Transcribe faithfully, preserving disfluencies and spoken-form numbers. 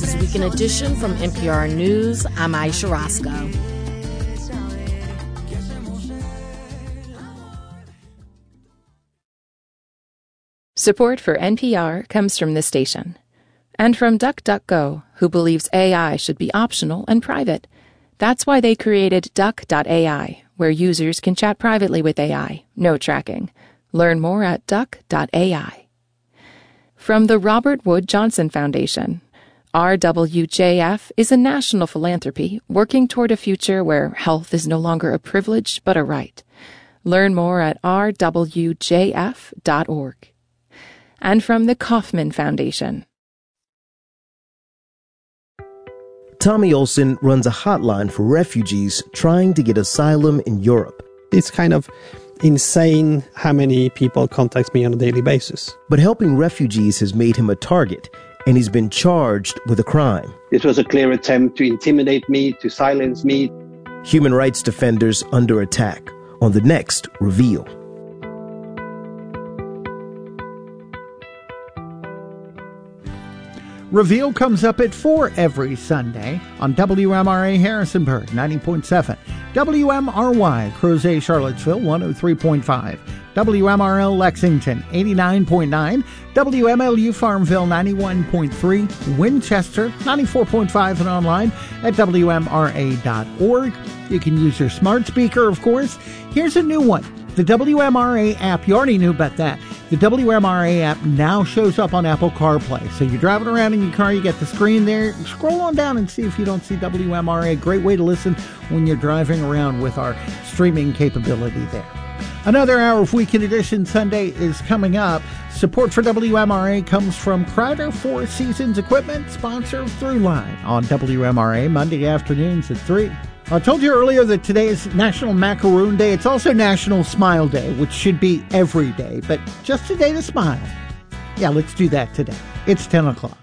is Weekend Edition from N P R News. I'm Aisha Roscoe. Support for N P R comes from this station. And from DuckDuckGo, who believes A I should be optional and private. That's why they created Duck dot A I, where users can chat privately with A I, no tracking. Learn more at Duck dot A I. From the Robert Wood Johnson Foundation, R W J F is a national philanthropy working toward a future where health is no longer a privilege but a right. Learn more at R W J F dot org. And from the Kauffman Foundation. Tommy Olson runs a hotline for refugees trying to get asylum in Europe. It's kind of insane how many people contact me on a daily basis. But helping refugees has made him a target, and he's been charged with a crime. This was a clear attempt to intimidate me, to silence me. Human rights defenders under attack on the next Reveal. Reveal comes up at four every Sunday on W M R A Harrisonburg, ninety point seven, W M R Y Crozet Charlottesville, one oh three point five, W M R L Lexington, eighty-nine point nine, W M L U Farmville, ninety-one point three, Winchester, ninety-four point five, and online at W M R A dot org. You can use your smart speaker, of course. Here's a new one. The W M R A app, you already knew about that. The W M R A app now shows up on Apple CarPlay. So you're driving around in your car, you get the screen there. Scroll on down and see if you don't see W M R A. Great way to listen when you're driving around with our streaming capability there. Another hour of Weekend Edition Sunday is coming up. Support for W M R A comes from Kreider Four Seasons Equipment, sponsor of Throughline on W M R A Monday afternoons at three. I told you earlier that today is National Macaroon Day. It's also National Smile Day, which should be every day, but just a day to smile. Yeah, let's do that today. It's ten o'clock.